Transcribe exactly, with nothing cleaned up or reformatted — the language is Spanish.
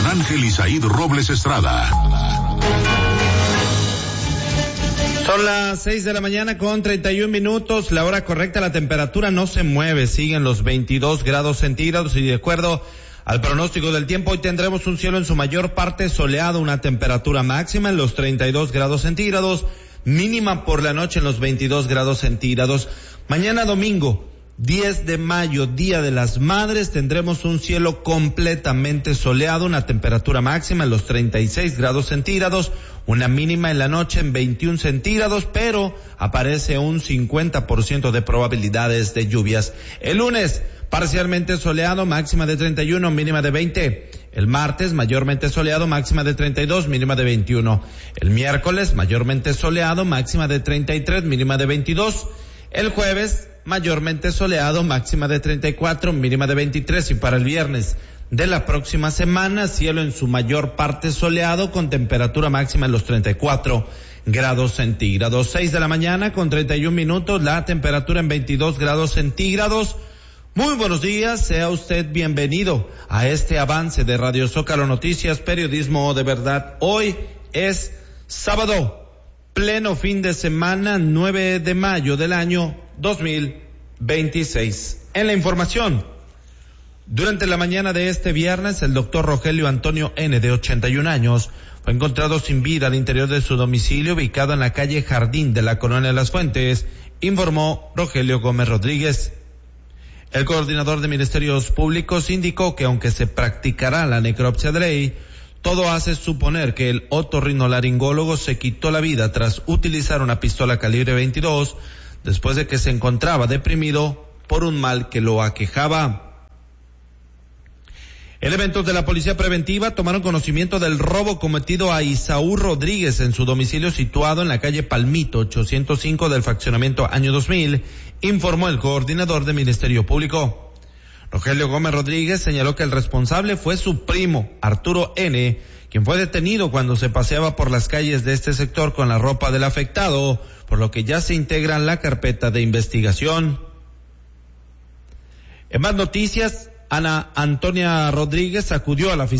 Ángel Isaíd Robles Estrada. Son las seis de la mañana con treinta y un minutos, la hora correcta, la temperatura no se mueve, siguen los veintidós grados centígrados y de acuerdo al pronóstico del tiempo, hoy tendremos un cielo en su mayor parte soleado, una temperatura máxima en los treinta y dos grados centígrados, mínima por la noche en los veintidós grados centígrados. Mañana domingo, diez de mayo, Día de las Madres, tendremos un cielo completamente soleado, una temperatura máxima en los treinta y seis grados centígrados, una mínima en la noche en veintiún centígrados, pero aparece un cincuenta por ciento de probabilidades de lluvias. El lunes, parcialmente soleado, máxima de treinta y uno, mínima de veinte. El martes, mayormente soleado, máxima de treinta y dos, mínima de veintiuno. El miércoles, mayormente soleado, máxima de treinta y tres, mínima de veintidós. El jueves, mayormente soleado, máxima de treinta y cuatro, mínima de veintitrés. Y para el viernes de la próxima semana, cielo en su mayor parte soleado, con temperatura máxima en los treinta y cuatro grados centígrados. Seis de la mañana con treinta y un minutos, la temperatura en veintidós grados centígrados. Muy buenos días, sea usted bienvenido a este avance de Radio Zócalo Noticias, periodismo de verdad. Hoy es sábado, pleno fin de semana, nueve de mayo del año dos mil veintiséis. En la información, durante la mañana de este viernes, el doctor Rogelio Antonio N., de ochenta y un años, fue encontrado sin vida al interior de su domicilio ubicado en la calle Jardín de la Colonia de Las Fuentes, informó Rogelio Gómez Rodríguez. El coordinador de Ministerios Públicos indicó que aunque se practicará la necropsia de ley, todo hace suponer que el otorrinolaringólogo se quitó la vida tras utilizar una pistola calibre veintidós después de que se encontraba deprimido por un mal que lo aquejaba. Elementos de la Policía Preventiva tomaron conocimiento del robo cometido a Isaú Rodríguez en su domicilio situado en la calle Palmito ochocientos cinco del fraccionamiento Año dos mil, informó el coordinador de Ministerio Público. Rogelio Gómez Rodríguez señaló que el responsable fue su primo, Arturo N., quien fue detenido cuando se paseaba por las calles de este sector con la ropa del afectado, por lo que ya se integra en la carpeta de investigación. En más noticias, Ana Antonia Rodríguez acudió a la